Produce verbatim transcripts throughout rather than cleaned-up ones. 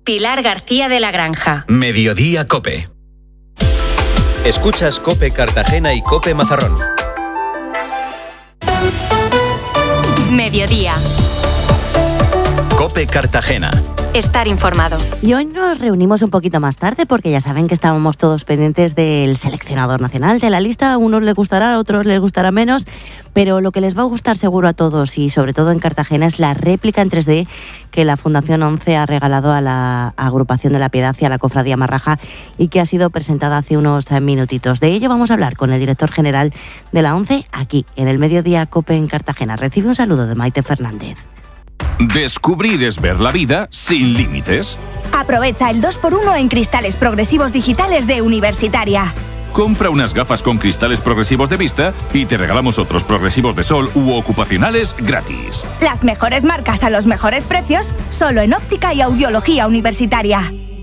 Pilar García de la Granja. Mediodía COPE. Escuchas COPE Cartagena y COPE Mazarrón. Mediodía. COPE Cartagena. Estar informado. Y hoy nos reunimos un poquito más tarde porque ya saben que estábamos todos pendientes del seleccionador nacional de la lista. A unos les gustará, a otros les gustará menos, pero lo que les va a gustar seguro a todos y sobre todo en Cartagena es la réplica en tres D que la Fundación ONCE ha regalado a la Agrupación de la Piedad y a la Cofradía Marraja y que ha sido presentada hace unos minutitos. De ello vamos a hablar con el director general de la ONCE aquí en el Mediodía COPE en Cartagena. Recibe un saludo de Maite Fernández. Descubrir es ver la vida sin límites. Aprovecha el dos por uno en cristales progresivos digitales de Universitaria. Compra unas gafas con cristales progresivos de vista y te regalamos otros progresivos de sol u ocupacionales gratis. Las mejores marcas a los mejores precios, solo en Óptica y Audiología Universitaria.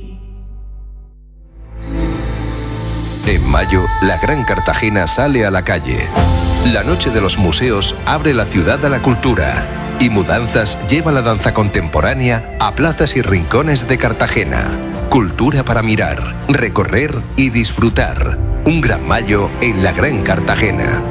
En mayo, la Gran Cartagena sale a la calle. La Noche de los Museos abre la ciudad a la cultura. Y Mudanzas lleva la danza contemporánea a plazas y rincones de Cartagena. Cultura para mirar, recorrer y disfrutar. Un gran mayo en la Gran Cartagena.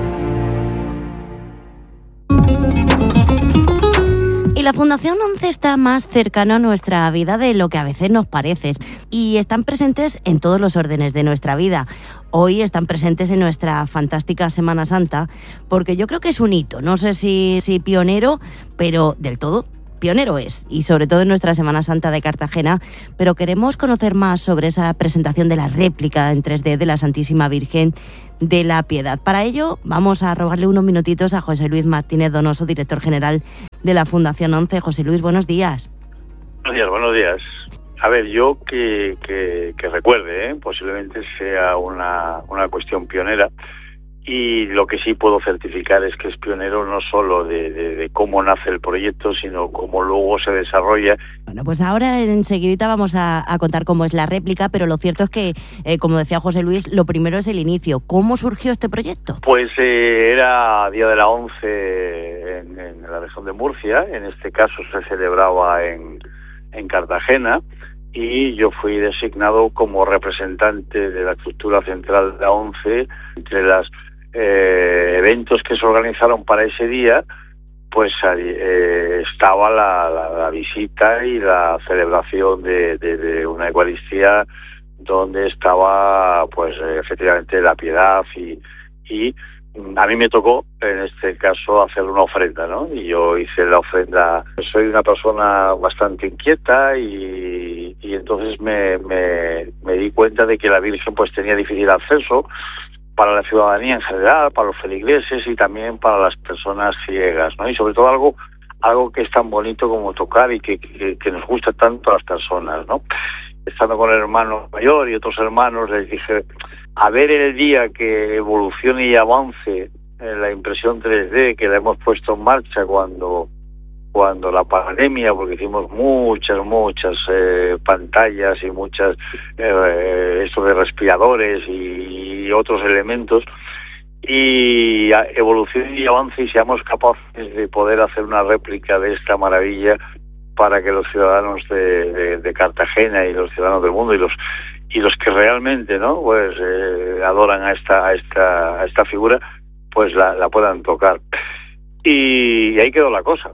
Y la Fundación ONCE está más cercana a nuestra vida de lo que a veces nos parece. Y están presentes en todos los órdenes de nuestra vida. Hoy están presentes en nuestra fantástica Semana Santa, porque yo creo que es un hito. No sé si, si pionero, pero del todo pionero es. Y sobre todo en nuestra Semana Santa de Cartagena. Pero queremos conocer más sobre esa presentación de la réplica en tres D de la Santísima Virgen de la Piedad. Para ello vamos a robarle unos minutitos a José Luis Martínez Donoso, director general de la Fundación ONCE. José Luis, buenos días. Buenos días, buenos días. A ver, yo que, que, que recuerde, ¿eh? posiblemente sea una, una cuestión pionera, y lo que sí puedo certificar es que es pionero no solo de, de, de cómo nace el proyecto, sino cómo luego se desarrolla. Bueno, pues ahora enseguidita vamos a, a contar cómo es la réplica, pero lo cierto es que, eh, como decía José Luis, lo primero es el inicio. ¿Cómo surgió este proyecto? Pues eh, era Día de la ONCE en, en la región de Murcia, en este caso se celebraba en, en Cartagena, y yo fui designado como representante de la estructura central de la ONCE. Entre los eh, eventos que se organizaron para ese día, pues eh, estaba la, la, la visita y la celebración de, de, de una Eucaristía donde estaba pues efectivamente la Piedad y, y a mí me tocó en este caso hacer una ofrenda, ¿no? Y yo hice la ofrenda. Soy una persona bastante inquieta y, y entonces me, me, me di cuenta de que la Virgen pues tenía difícil acceso para la ciudadanía en general, para los feligreses y también para las personas ciegas, ¿no? Y sobre todo algo algo que es tan bonito como tocar y que, que, que nos gusta tanto a las personas, ¿no? Estando con el hermano mayor y otros hermanos, les dije, a ver el día que evolucione y avance en la impresión tres D, que la hemos puesto en marcha cuando cuando la pandemia, porque hicimos muchas, muchas eh, pantallas y muchas, eh, esto de respiradores y, y otros elementos, y evolución y avance y seamos capaces de poder hacer una réplica de esta maravilla para que los ciudadanos de, de, de Cartagena y los ciudadanos del mundo y los y los que realmente no pues eh, adoran a esta a esta a esta figura pues la, la puedan tocar. Y ahí quedó la cosa.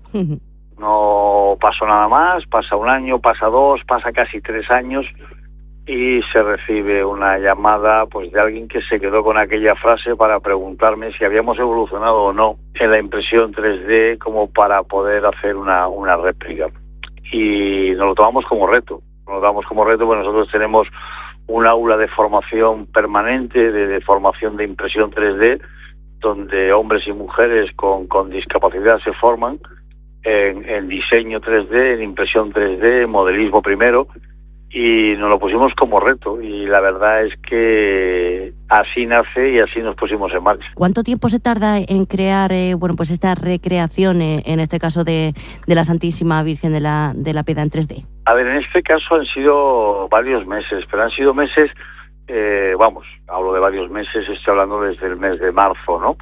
No pasó nada más, pasa un año, pasa dos, pasa casi tres años y se recibe una llamada pues de alguien que se quedó con aquella frase para preguntarme si habíamos evolucionado o no en la impresión tres D como para poder hacer una, una réplica. Y nos lo tomamos como reto, nos lo tomamos como reto porque nosotros tenemos un aula de formación permanente, de, de formación de impresión tres D, donde hombres y mujeres con, con discapacidad se forman en, en diseño tres D, en impresión tres D, en modelismo primero, y nos lo pusimos como reto, y la verdad es que así nace y así nos pusimos en marcha. ¿Cuánto tiempo se tarda en crear eh, bueno pues esta recreación, eh, en este caso de, de la Santísima Virgen de la, de la Piedad en tres D? A ver, en este caso han sido varios meses, pero han sido meses, eh, vamos, hablo de varios meses, estoy hablando desde el mes de marzo, ¿no?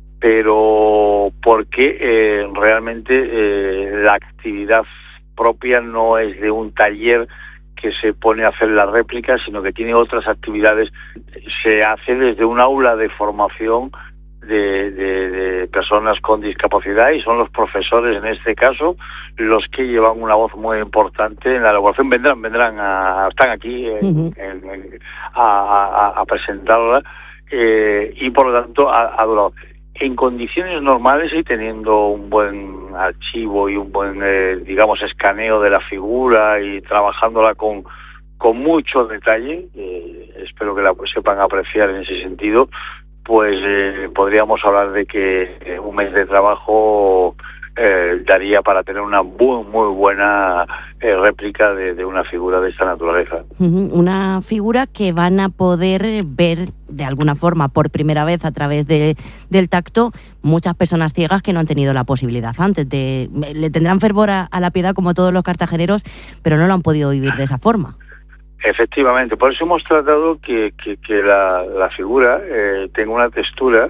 Pero porque eh, realmente eh, la actividad propia no es de un taller que se pone a hacer las réplicas, sino que tiene otras actividades. Se hace desde un aula de formación de, de, de personas con discapacidad, y son los profesores en este caso los que llevan una voz muy importante en la elaboración. Vendrán, vendrán a, están aquí en, uh-huh. en, en, a, a, a presentarla, eh, y por lo tanto ha, ha durado. En condiciones normales y teniendo un buen archivo y un buen, eh, digamos, escaneo de la figura y trabajándola con, con mucho detalle, eh, espero que la sepan apreciar en ese sentido, pues eh, podríamos hablar de que eh, un mes de trabajo eh, daría para tener una muy, muy buena eh, réplica de, de una figura de esta naturaleza. Una figura que van a poder ver de alguna forma por primera vez a través de, del tacto muchas personas ciegas que no han tenido la posibilidad antes. De, le tendrán fervor a, a la piedad como todos los cartageneros, pero no lo han podido vivir de esa forma. Efectivamente, por eso hemos tratado que, que, que la, la figura eh, tenga una textura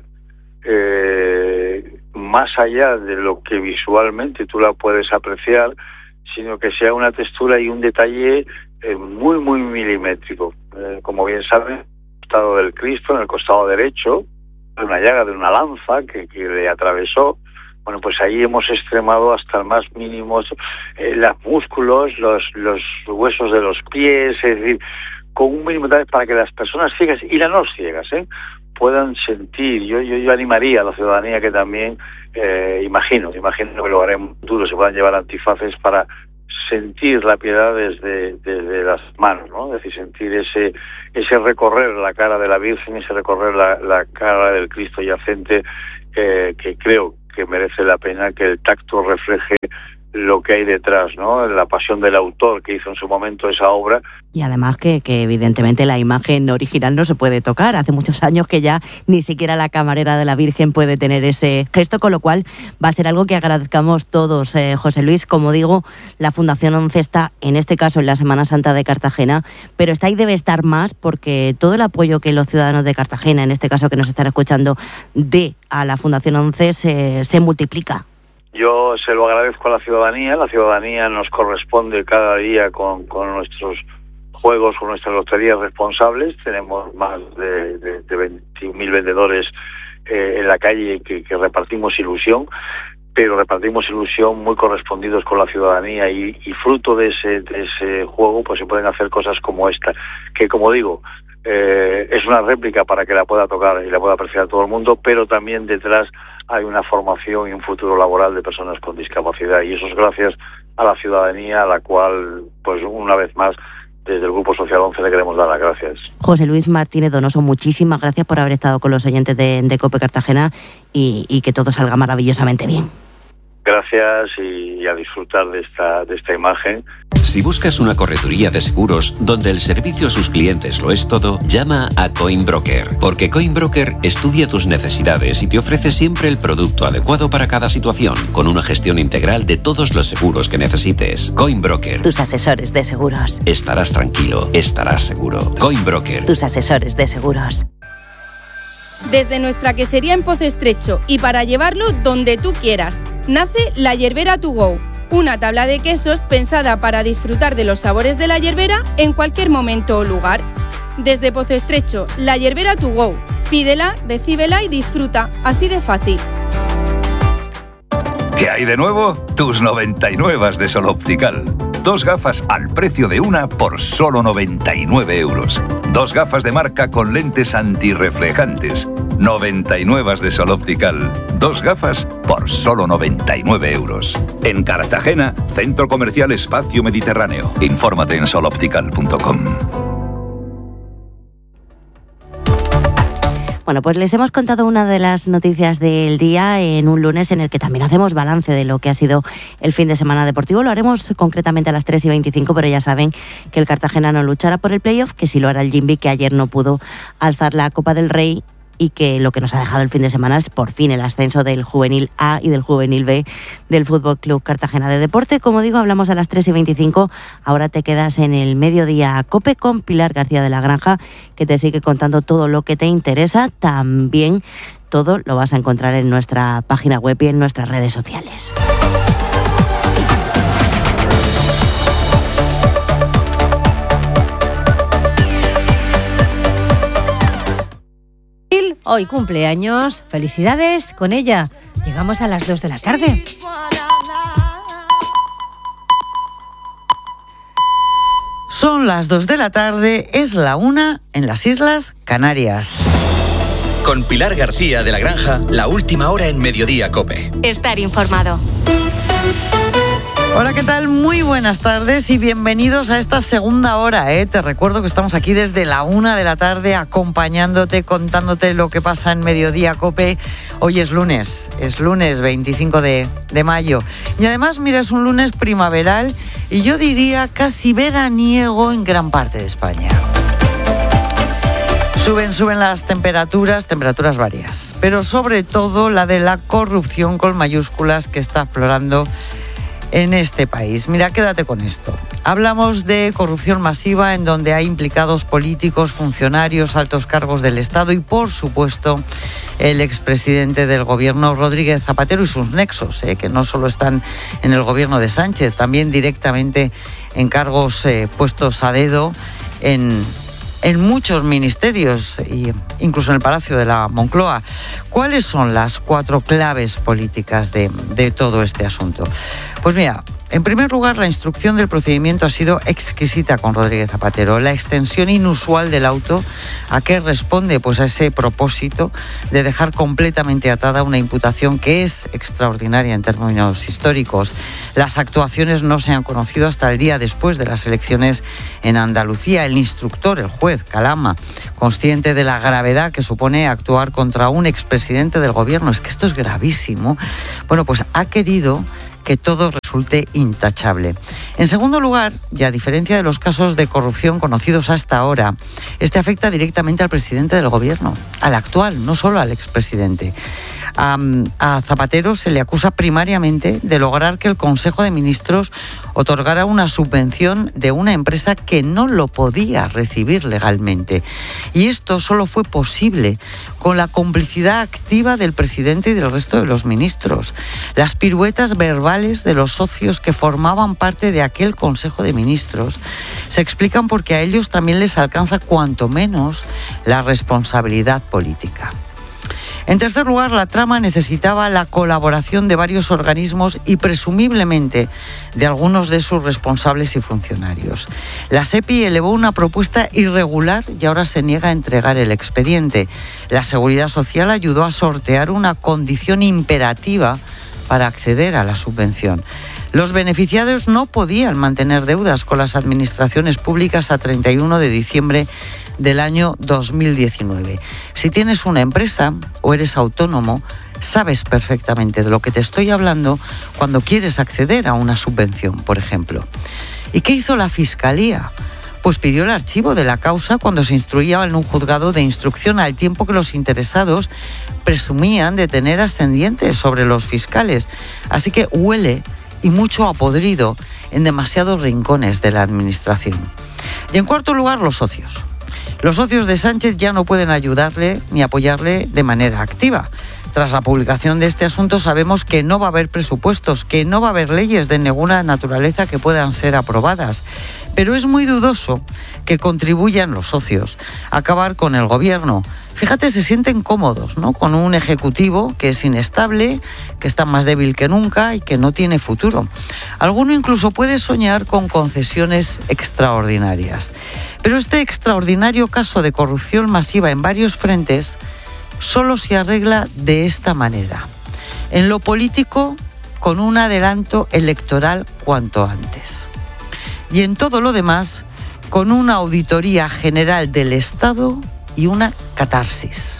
eh, más allá de lo que visualmente tú la puedes apreciar, sino que sea una textura y un detalle eh, muy, muy milimétrico. Eh, como bien saben, el costado del Cristo, en el costado derecho, una llaga de una lanza que, que le atravesó. Bueno, pues ahí hemos extremado hasta el más mínimo eh, los músculos, los, los huesos de los pies, es decir, con un mínimo detalle para que las personas ciegas y las no ciegas ¿eh? puedan sentir. Yo, yo, yo animaría a la ciudadanía que también, eh, imagino, imagino que lo haremos en el futuro, se puedan llevar antifaces para sentir la piedad desde, desde las manos, ¿no? Es decir, sentir ese ese recorrer la cara de la Virgen, ese recorrer la, la cara del Cristo yacente, eh, que creo que merece la pena que el tacto refleje lo que hay detrás, ¿no? La pasión del autor que hizo en su momento esa obra. Y además que, que evidentemente la imagen original no se puede tocar. Hace muchos años que ya ni siquiera la camarera de la Virgen puede tener ese gesto, con lo cual va a ser algo que agradezcamos todos. Eh, José Luis, como digo, la Fundación once está, en este caso, en la Semana Santa de Cartagena, pero está y debe estar más, porque todo el apoyo que los ciudadanos de Cartagena, en este caso que nos están escuchando, dé a la Fundación once se, se multiplica. Yo se lo agradezco a la ciudadanía. La ciudadanía nos corresponde cada día con, con nuestros juegos, con nuestras loterías responsables. Tenemos más de, de, de veintiún mil vendedores eh, en la calle que, que repartimos ilusión, pero repartimos ilusión muy correspondidos con la ciudadanía, y, y fruto de ese, de ese juego pues se pueden hacer cosas como esta, que como digo, eh, es una réplica para que la pueda tocar y la pueda apreciar todo el mundo, pero también detrás hay una formación y un futuro laboral de personas con discapacidad, y eso es gracias a la ciudadanía, a la cual, pues una vez más, desde el Grupo Social once le queremos dar las gracias. José Luis Martínez Donoso, muchísimas gracias por haber estado con los oyentes de, de COPE Cartagena, y, y que todo salga maravillosamente bien. Gracias, y a disfrutar de esta, de esta imagen. Si buscas una correduría de seguros donde el servicio a sus clientes lo es todo, llama a Coinbroker, porque Coinbroker estudia tus necesidades y te ofrece siempre el producto adecuado para cada situación, con una gestión integral de todos los seguros que necesites. Coinbroker. Tus asesores de seguros. Estarás tranquilo, estarás seguro. Coinbroker. Tus asesores de seguros. Desde nuestra quesería en Pozo Estrecho y para llevarlo donde tú quieras, nace La Yerbera To Go, una tabla de quesos pensada para disfrutar de los sabores de la yerbera en cualquier momento o lugar. Desde Pozo Estrecho, La Yerbera To Go. Pídela, recíbela y disfruta, así de fácil. ¿Qué hay de nuevo? Tus noventa y nueve de Sol Optical. Dos gafas al precio de una por solo noventa y nueve euros. Dos gafas de marca con lentes antirreflejantes. noventa y nueve de Sol Optical. Dos gafas por solo noventa y nueve euros. En Cartagena, Centro Comercial Espacio Mediterráneo. Infórmate en sol optical punto com. Bueno, pues les hemos contado una de las noticias del día en un lunes en el que también hacemos balance de lo que ha sido el fin de semana deportivo. Lo haremos concretamente a las tres y veinticinco, pero ya saben que el Cartagena no luchará por el playoff, que sí lo hará el Jimby, que ayer no pudo alzar la Copa del Rey, y que lo que nos ha dejado el fin de semana es por fin el ascenso del Juvenil A y del Juvenil B del Fútbol Club Cartagena de Deporte. Como digo, hablamos a las tres y veinticinco. Ahora te quedas en el Mediodía COPE con Pilar García de la Granja, que te sigue contando todo lo que te interesa. También todo lo vas a encontrar en nuestra página web y en nuestras redes sociales. hoy cumpleaños. Felicidades con ella. Llegamos a las dos de la tarde. Son las dos de la tarde, es la una en las Islas Canarias. Con Pilar García de la Granja, la última hora en Mediodía COPE. Estar informado. Hola, ¿qué tal? Muy buenas tardes y bienvenidos a esta segunda hora, ¿eh? Te recuerdo que estamos aquí desde la una de la tarde acompañándote, contándote lo que pasa en Mediodía COPE. Hoy es lunes, es lunes veinticinco de mayo. Y además, mira, es un lunes primaveral y yo diría casi veraniego en gran parte de España. Suben, suben las temperaturas, temperaturas varias, pero sobre todo la de la corrupción con mayúsculas que está aflorando en este país. Mira, quédate con esto. Hablamos de corrupción masiva en donde hay implicados políticos, funcionarios, altos cargos del Estado y, por supuesto, el expresidente del gobierno, Rodríguez Zapatero, y sus nexos, eh, que no solo están en el gobierno de Sánchez, también directamente en cargos eh, puestos a dedo en... en muchos ministerios, e incluso en el Palacio de la Moncloa. ¿Cuáles son las cuatro claves políticas de, de todo este asunto? Pues mira, en primer lugar, la instrucción del procedimiento ha sido exquisita con Rodríguez Zapatero. La extensión inusual del auto, ¿a qué responde? Pues a ese propósito de dejar completamente atada una imputación que es extraordinaria en términos históricos. Las actuaciones no se han conocido hasta el día después de las elecciones en Andalucía. El instructor, el juez Calama, consciente de la gravedad que supone actuar contra un expresidente del gobierno, es que esto es gravísimo, bueno, pues ha querido que todo resulte intachable. En segundo lugar, y a diferencia de los casos de corrupción conocidos hasta ahora, este afecta directamente al presidente del gobierno, al actual, no solo al expresidente. A, a Zapatero se le acusa primariamente de lograr que el Consejo de Ministros otorgara una subvención de una empresa que no lo podía recibir legalmente. Y esto solo fue posible con la complicidad activa del presidente y del resto de los ministros. Las piruetas verbales de los socios que formaban parte de aquel Consejo de Ministros se explican porque a ellos también les alcanza cuanto menos la responsabilidad política. En tercer lugar, la trama necesitaba la colaboración de varios organismos y presumiblemente de algunos de sus responsables y funcionarios. La SEPI elevó una propuesta irregular y ahora se niega a entregar el expediente. La Seguridad Social ayudó a sortear una condición imperativa para acceder a la subvención. Los beneficiarios no podían mantener deudas con las administraciones públicas a treinta y uno de diciembre del año dos mil diecinueve. Si tienes una empresa o eres autónomo, sabes perfectamente de lo que te estoy hablando cuando quieres acceder a una subvención, por ejemplo. ¿Y qué hizo la Fiscalía? Pues pidió el archivo de la causa cuando se instruía en un juzgado de instrucción, al tiempo que los interesados presumían de tener ascendientes sobre los fiscales. Así que huele, y mucho a podrido, en demasiados rincones de la administración. Y en cuarto lugar, los socios. Los socios de Sánchez ya no pueden ayudarle ni apoyarle de manera activa. Tras la publicación de este asunto sabemos que no va a haber presupuestos, que no va a haber leyes de ninguna naturaleza que puedan ser aprobadas. Pero es muy dudoso que contribuyan los socios a acabar con el gobierno. Fíjate, se sienten cómodos, ¿no?, con un ejecutivo que es inestable, que está más débil que nunca y que no tiene futuro. Alguno incluso puede soñar con concesiones extraordinarias. Pero este extraordinario caso de corrupción masiva en varios frentes solo se arregla de esta manera. En lo político, con un adelanto electoral cuanto antes. Y en todo lo demás, con una auditoría general del Estado y una catarsis.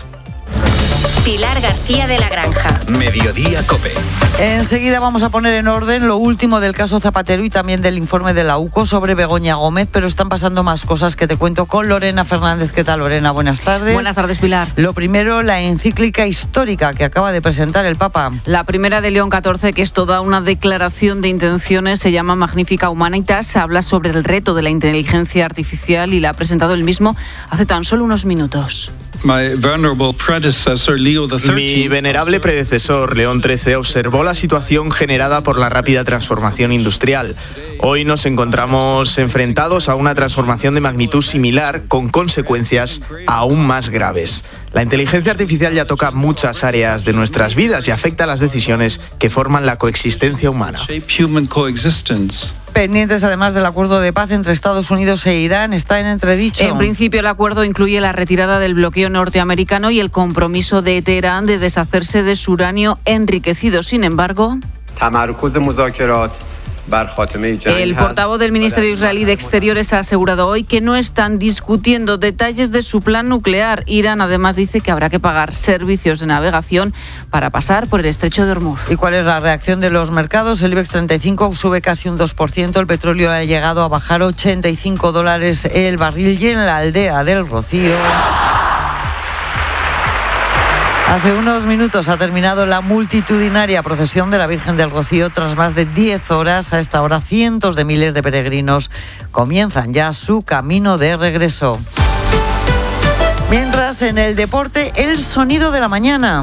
Pilar García de la Granja. Mediodía COPE. Enseguida vamos a poner en orden lo último del caso Zapatero y también del informe de la U C O sobre Begoña Gómez, pero están pasando más cosas que te cuento con Lorena Fernández. ¿Qué tal, Lorena? Buenas tardes. Buenas tardes, Pilar. Lo primero, la encíclica histórica que acaba de presentar el Papa. La primera de León catorce, que es toda una declaración de intenciones, se llama Magnificat Humanitas, habla sobre el reto de la inteligencia artificial y la ha presentado él mismo hace tan solo unos minutos. Mi venerable predecesor, León trece, observó la situación generada por la rápida transformación industrial. Hoy nos encontramos enfrentados a una transformación de magnitud similar, con consecuencias aún más graves. La inteligencia artificial ya toca muchas áreas de nuestras vidas y afecta a las decisiones que forman la coexistencia humana. Pendientes además del acuerdo de paz entre Estados Unidos e Irán, está en entredicho. En principio el acuerdo incluye la retirada del bloqueo norteamericano y el compromiso de Teherán de deshacerse de su uranio enriquecido. Sin embargo, el portavoz del Ministerio israelí de Exteriores ha asegurado hoy que no están discutiendo detalles de su plan nuclear. Irán además dice que habrá que pagar servicios de navegación para pasar por el estrecho de Hormuz. ¿Y cuál es la reacción de los mercados? El IBEX treinta y cinco sube casi un dos por ciento, el petróleo ha llegado a bajar ochenta y cinco dólares el barril y en la aldea del Rocío... Hace unos minutos ha terminado la multitudinaria procesión de la Virgen del Rocío. Tras más de diez horas, a esta hora cientos de miles de peregrinos comienzan ya su camino de regreso. Mientras, en el deporte, el sonido de la mañana.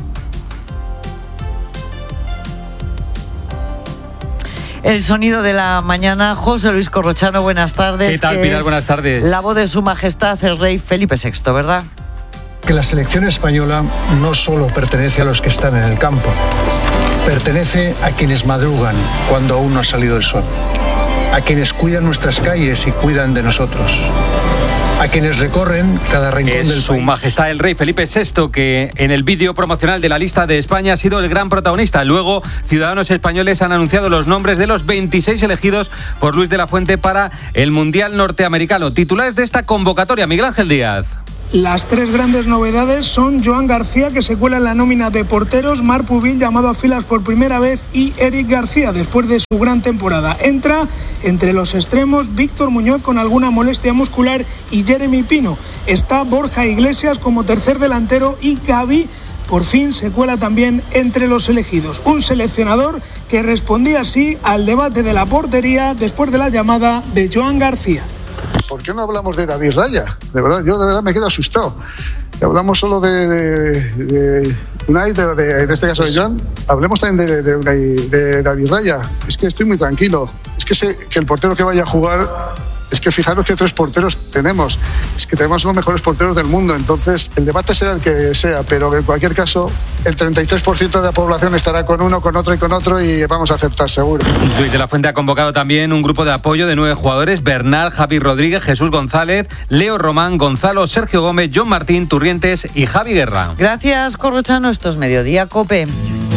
El sonido de la mañana, José Luis Corrochano, buenas tardes. ¿Qué tal, Pilar? Buenas tardes. La voz de su majestad, el rey Felipe sexto, ¿verdad? Que la selección española no solo pertenece a los que están en el campo, pertenece a quienes madrugan cuando aún no ha salido el sol, a quienes cuidan nuestras calles y cuidan de nosotros, a quienes recorren cada rincón es del su país. Majestad el Rey Felipe sexto, que en el vídeo promocional de la lista de España ha sido el gran protagonista. Luego, ciudadanos españoles han anunciado los nombres de los veintiséis elegidos por Luis de la Fuente para el Mundial Norteamericano. Titulares de esta convocatoria, Miguel Ángel Díaz. Las tres grandes novedades son Joan García, que se cuela en la nómina de porteros, Marc Pubil, llamado a filas por primera vez, y Eric García, después de su gran temporada. Entra entre los extremos Víctor Muñoz, con alguna molestia muscular, y Jeremy Pino. Está Borja Iglesias como tercer delantero y Gavi, por fin, se cuela también entre los elegidos. Un seleccionador que respondía así al debate de la portería después de la llamada de Joan García. ¿Por qué no hablamos de David Raya? De verdad, yo de verdad me quedo asustado. Hablamos solo de, de, de Unai, de, de, de este caso de Joan. Hablemos también de, de, Unai, de David Raya. Es que estoy muy tranquilo. Es que sé que el portero que vaya a jugar... Es que fijaros que tres porteros tenemos. Es que tenemos los mejores porteros del mundo. Entonces, el debate será el que sea, pero en cualquier caso, el treinta y tres por ciento de la población estará con uno, con otro y con otro, y vamos a aceptar seguro. Luis de la Fuente ha convocado también un grupo de apoyo de nueve jugadores: Bernal, Javi Rodríguez, Jesús González, Leo Román, Gonzalo, Sergio Gómez, John Martín, Turrientes y Javi Guerra. Gracias, Corrochano. Esto es Mediodía COPE.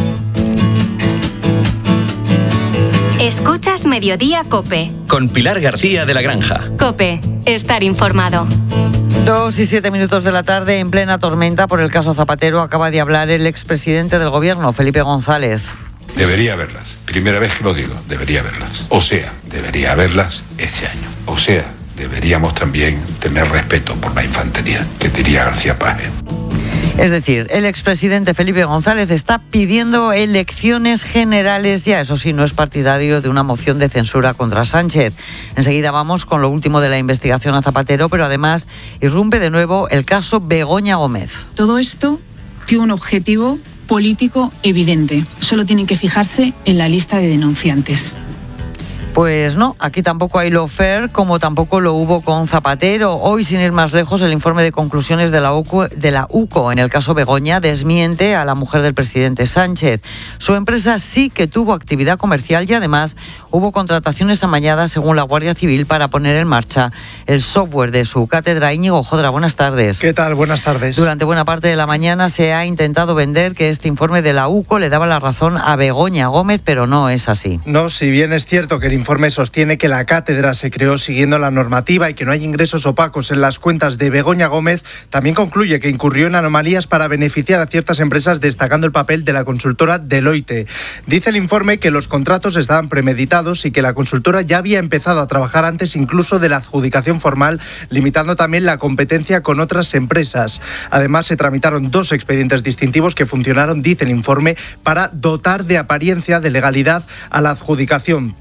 Escuchas Mediodía COPE. Con Pilar García de la Granja. COPE. Estar informado. Dos y siete minutos de la tarde, en plena tormenta por el caso Zapatero, acaba de hablar el expresidente del gobierno, Felipe González. Debería haberlas. Primera vez que lo digo, debería haberlas. O sea, debería haberlas este año. O sea, deberíamos también tener respeto por la infantería, que diría García Páez. Es decir, el expresidente Felipe González está pidiendo elecciones generales ya. Eso sí, no es partidario de una moción de censura contra Sánchez. Enseguida vamos con lo último de la investigación a Zapatero, pero además irrumpe de nuevo el caso Begoña Gómez. Todo esto tiene un objetivo político evidente. Solo tienen que fijarse en la lista de denunciantes. Pues no, aquí tampoco hay lawfare, como tampoco lo hubo con Zapatero. Hoy, sin ir más lejos, el informe de conclusiones de la U C O, de la U C O en el caso Begoña desmiente a la mujer del presidente Sánchez. Su empresa sí que tuvo actividad comercial y además hubo contrataciones amañadas, según la Guardia Civil, para poner en marcha el software de su cátedra. Íñigo Jodra, buenas tardes. ¿Qué tal? Buenas tardes. Durante buena parte de la mañana se ha intentado vender que este informe de la U C O le daba la razón a Begoña Gómez, pero no es así. No, si bien es cierto que el informe sostiene que la cátedra se creó siguiendo la normativa y que no hay ingresos opacos en las cuentas de Begoña Gómez, también concluye que incurrió en anomalías para beneficiar a ciertas empresas, destacando el papel de la consultora Deloitte. Dice el informe que los contratos estaban premeditados y que la consultora ya había empezado a trabajar antes incluso de la adjudicación formal, limitando también la competencia con otras empresas. Además, se tramitaron dos expedientes distintivos que funcionaron, dice el informe, para dotar de apariencia de legalidad a la adjudicación. Por todo ello,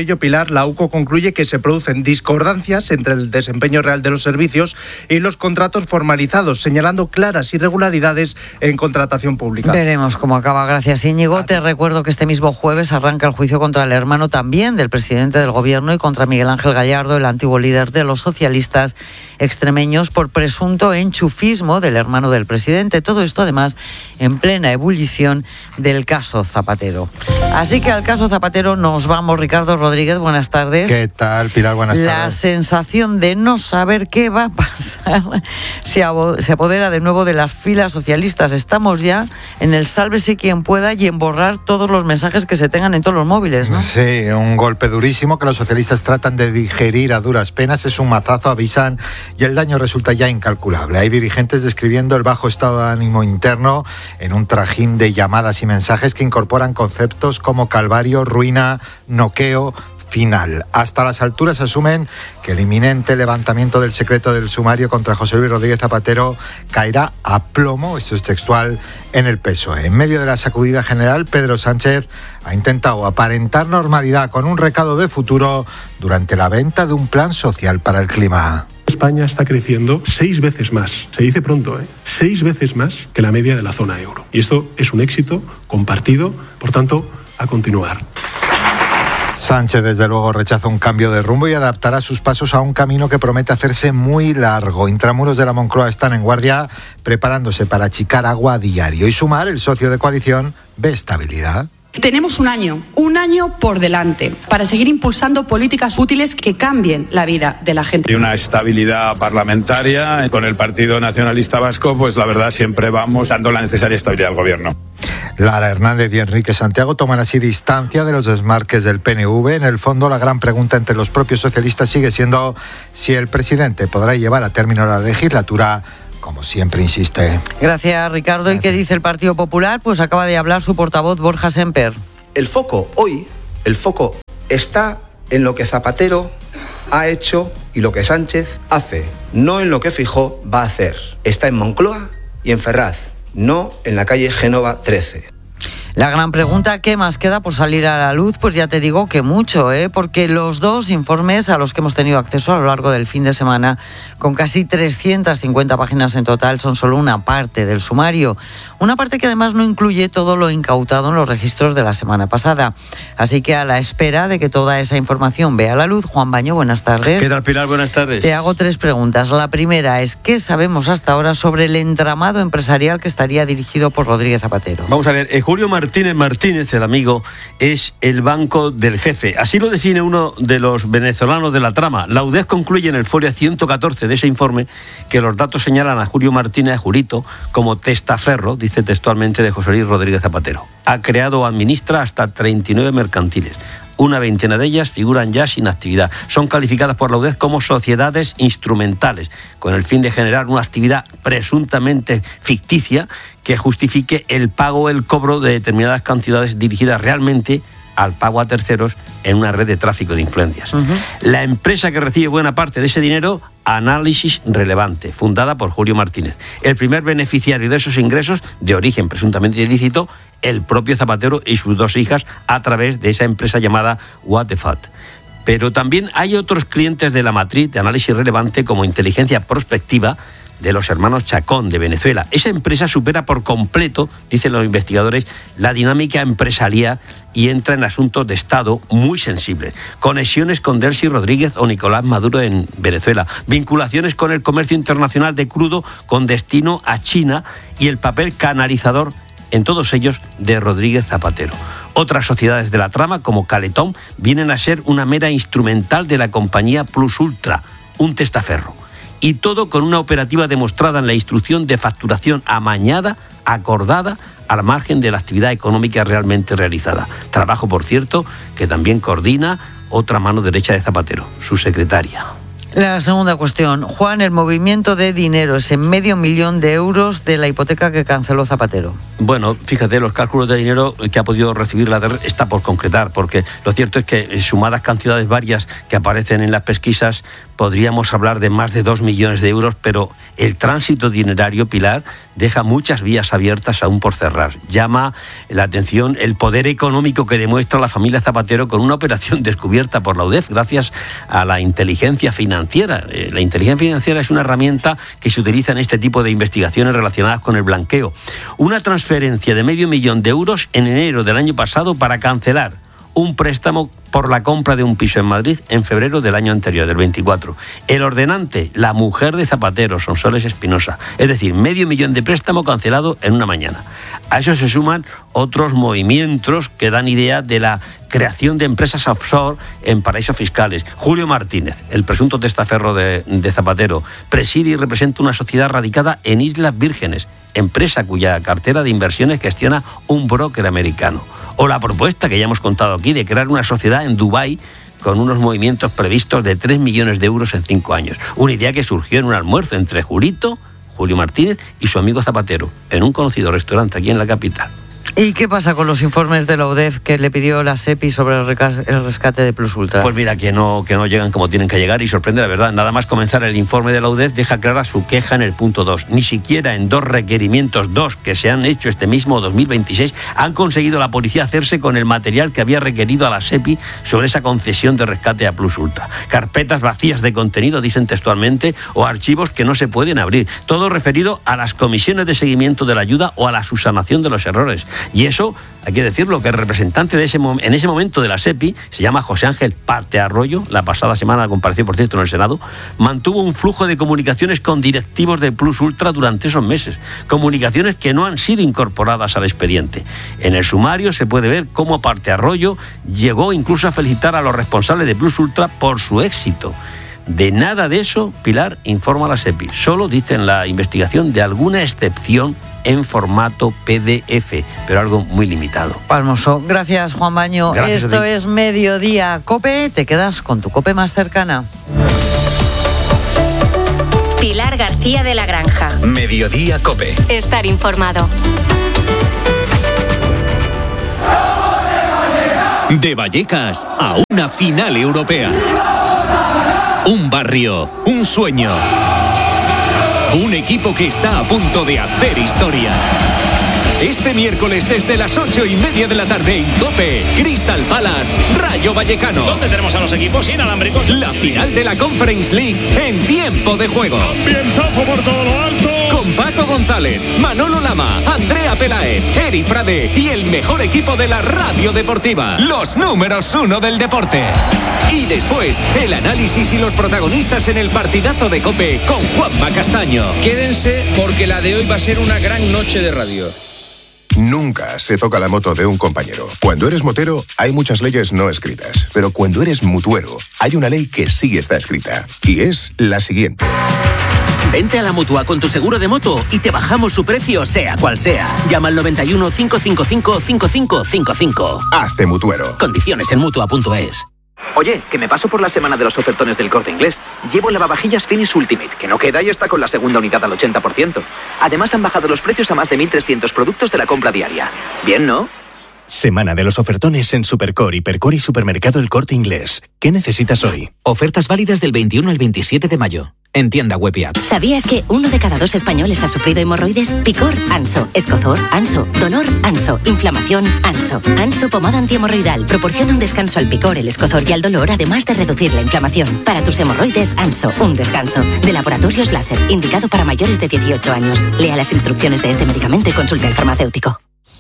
ello, Pilar, la U C O concluye que se producen discordancias entre el desempeño real de los servicios y los contratos formalizados, señalando claras irregularidades en contratación pública. Veremos cómo acaba. Gracias, Íñigo. Te recuerdo que este mismo jueves arranca el juicio contra el hermano también del presidente del Gobierno y contra Miguel Ángel Gallardo, el antiguo líder de los socialistas extremeños, por presunto enchufismo del hermano del presidente. Todo esto, además, en plena ebullición del caso Zapatero. Así que al caso Zapatero nos vamos. Ricardo Rodríguez, buenas tardes. ¿Qué tal, Pilar? Buenas tardes. La sensación de no saber qué va a pasar se, se apodera de nuevo de las filas socialistas. Estamos ya en el sálvese quien pueda y en borrar todos los mensajes que se tengan en todos los móviles, ¿no? Sí, un golpe durísimo que los socialistas tratan de digerir a duras penas. Es un mazazo, avisan, y el daño resulta ya incalculable. Hay dirigentes describiendo el bajo estado de ánimo interno en un trajín de llamadas y mensajes que incorporan conceptos como calvario, ruina, noqueo, final. Hasta las alturas asumen que el inminente levantamiento del secreto del sumario contra José Luis Rodríguez Zapatero caerá a plomo, esto es textual, en el P S O E. En medio de la sacudida general, Pedro Sánchez ha intentado aparentar normalidad con un recado de futuro durante la venta de un plan social para el clima. España está creciendo seis veces más, se dice pronto, ¿eh? seis veces más que la media de la zona euro. Y esto es un éxito compartido, por tanto, a continuar. Sánchez, desde luego, rechaza un cambio de rumbo y adaptará sus pasos a un camino que promete hacerse muy largo. Intramuros de la Moncloa están en guardia, preparándose para achicar agua a diario. Y Sumar, el socio de coalición, ve estabilidad. Tenemos un año, un año por delante, para seguir impulsando políticas útiles que cambien la vida de la gente. Y una estabilidad parlamentaria. Con el Partido Nacionalista Vasco, pues la verdad siempre vamos dando la necesaria estabilidad al gobierno. Lara Hernández y Enrique Santiago toman así distancia de los desmarques del P N V. En el fondo, la gran pregunta entre los propios socialistas sigue siendo si el presidente podrá llevar a término la legislatura, como siempre insiste. Gracias, Ricardo. ¿Y qué dice el Partido Popular? Pues acaba de hablar su portavoz, Borja Semper. El foco hoy, el foco está en lo que Zapatero ha hecho y lo que Sánchez hace, no en lo que Feijóo va a hacer. Está en Moncloa y en Ferraz, no en la calle Génova trece. La gran pregunta, ¿qué más queda por salir a la luz? Pues ya te digo que mucho, ¿eh? Porque los dos informes a los que hemos tenido acceso a lo largo del fin de semana, con casi trescientas cincuenta páginas en total, son solo una parte del sumario. Una parte que además no incluye todo lo incautado en los registros de la semana pasada. Así que a la espera de que toda esa información vea la luz, Juan Baño, buenas tardes. ¿Qué tal, Pilar? Buenas tardes. Te hago tres preguntas. La primera es, ¿qué sabemos hasta ahora sobre el entramado empresarial que estaría dirigido por Rodríguez Zapatero? Vamos a ver, eh, Julio Martínez Martínez, el amigo, es el banco del jefe. Así lo define uno de los venezolanos de la trama. La U D E S concluye en el folio ciento catorce de ese informe que los datos señalan a Julio Martínez, a Julito, como testaferro, dice textualmente, de José Luis Rodríguez Zapatero. Ha creado o administra hasta treinta y nueve mercantiles. Una veintena de ellas figuran ya sin actividad. Son calificadas por la U D E S como sociedades instrumentales, con el fin de generar una actividad presuntamente ficticia que justifique el pago o el cobro de determinadas cantidades dirigidas realmente al pago a terceros en una red de tráfico de influencias. Uh-huh. La empresa que recibe buena parte de ese dinero, Análisis Relevante, fundada por Julio Martínez. El primer beneficiario de esos ingresos, de origen presuntamente ilícito, el propio Zapatero y sus dos hijas, a través de esa empresa llamada What the Fat. Pero también hay otros clientes de la matriz de Análisis Relevante, como Inteligencia Prospectiva, de los hermanos Chacón, de Venezuela. Esa empresa supera por completo, dicen los investigadores, la dinámica empresarial y entra en asuntos de Estado muy sensibles. Conexiones con Delcy Rodríguez o Nicolás Maduro en Venezuela. Vinculaciones con el comercio internacional de crudo con destino a China y el papel canalizador en todos ellos de Rodríguez Zapatero. Otras sociedades de la trama, como Caletón, vienen a ser una mera instrumental de la compañía Plus Ultra, un testaferro. Y todo con una operativa demostrada en la instrucción de facturación amañada, acordada, al margen de la actividad económica realmente realizada. Trabajo, por cierto, que también coordina otra mano derecha de Zapatero, su secretaria. La segunda cuestión. Juan, el movimiento de dinero, ese medio millón de euros de la hipoteca que canceló Zapatero. Bueno, fíjate, los cálculos de dinero que ha podido recibir la D E R está por concretar, porque lo cierto es que sumadas cantidades varias que aparecen en las pesquisas, podríamos hablar de más de dos millones de euros, pero el tránsito dinerario, Pilar, deja muchas vías abiertas aún por cerrar. Llama la atención el poder económico que demuestra la familia Zapatero con una operación descubierta por la U D E F gracias a la inteligencia financiera. Eh, la inteligencia financiera es una herramienta que se utiliza en este tipo de investigaciones relacionadas con el blanqueo. Una transferencia de medio millón de euros en enero del año pasado para cancelar un préstamo por la compra de un piso en Madrid en febrero del año anterior, del veinticuatro. El ordenante, la mujer de Zapatero, Sonsoles Espinosa. Es decir, medio millón de préstamo cancelado en una mañana. A eso se suman otros movimientos que dan idea de la creación de empresas offshore en paraísos fiscales. Julio Martínez, el presunto testaferro de, de Zapatero, preside y representa una sociedad radicada en Islas Vírgenes, empresa cuya cartera de inversiones gestiona un broker americano. O la propuesta que ya hemos contado aquí de crear una sociedad en Dubái con unos movimientos previstos de tres millones de euros en cinco años. Una idea que surgió en un almuerzo entre Julito, Julio Martínez y su amigo Zapatero, en un conocido restaurante aquí en la capital. ¿Y qué pasa con los informes de la U D E F que le pidió la SEPI sobre el rescate de Plus Ultra? Pues mira, que no, que no llegan como tienen que llegar y sorprende la verdad. Nada más comenzar el informe de la U D E F deja clara su queja en el punto dos. Ni siquiera en dos requerimientos, dos que se han hecho este mismo dos mil veintiséis, han conseguido la policía hacerse con el material que había requerido a la SEPI sobre esa concesión de rescate a Plus Ultra. Carpetas vacías de contenido, dicen textualmente, o archivos que no se pueden abrir. Todo referido a las comisiones de seguimiento de la ayuda o a la subsanación de los errores. Y eso, hay que decirlo, que el representante de ese en ese momento de la SEPI, se llama José Ángel Partearroyo, la pasada semana compareció, por cierto, en el Senado, mantuvo un flujo de comunicaciones con directivos de Plus Ultra durante esos meses. Comunicaciones que no han sido incorporadas al expediente. En el sumario se puede ver cómo Partearroyo llegó incluso a felicitar a los responsables de Plus Ultra por su éxito. De nada de eso, Pilar, informa la SEPI. Solo dice en la investigación de alguna excepción en formato P D F, pero algo muy limitado. Palmoso. Gracias, Juan Baño. Gracias. Esto es Mediodía COPE. Te quedas con tu COPE más cercana. Pilar García de la Granja. Mediodía COPE. Estar informado. De Vallecas a una final europea. Un barrio, un sueño. Un equipo que está a punto de hacer historia. Este miércoles desde las ocho y media de la tarde en COPE, Crystal Palace, Rayo Vallecano. ¿Dónde tenemos a los equipos inalámbricos? La final de la Conference League en tiempo de juego. Ambientazo por todo lo alto. Con Paco González, Manolo Lama, Andrea Peláez, Eri Frade y el mejor equipo de la radio deportiva. Los números uno del deporte. Y después, el análisis y los protagonistas en el partidazo de COPE con Juanma Castaño. Quédense porque la de hoy va a ser una gran noche de radio. Nunca se toca la moto de un compañero. Cuando eres motero, hay muchas leyes no escritas. Pero cuando eres mutuero, hay una ley que sí está escrita. Y es la siguiente. Vente a la Mutua con tu seguro de moto y te bajamos su precio, sea cual sea. Llama al noventa y uno, cinco cinco cinco, cinco cinco cinco cinco. Hazte mutuero. Condiciones en mutua punto es. Oye, que me paso por la semana de los ofertones del Corte Inglés. Llevo lavavajillas Finish Ultimate, que no queda y está con la segunda unidad al ochenta por ciento. Además han bajado los precios a más de mil trescientos productos de la compra diaria. Bien, ¿no? Semana de los ofertones en Supercore, Hipercore y Supermercado El Corte Inglés. ¿Qué necesitas hoy? Ofertas válidas del veintiuno al veintisiete de mayo. En tienda web y app. ¿Sabías que uno de cada dos españoles ha sufrido hemorroides? Picor, Anso. Escozor, Anso. Dolor, Anso. Inflamación, Anso. Anso pomada antihemorroidal proporciona un descanso al picor, el escozor y al dolor, además de reducir la inflamación. Para tus hemorroides, Anso. Un descanso. De Laboratorios Láser. Indicado para mayores de dieciocho años. Lea las instrucciones de este medicamento y consulte al farmacéutico.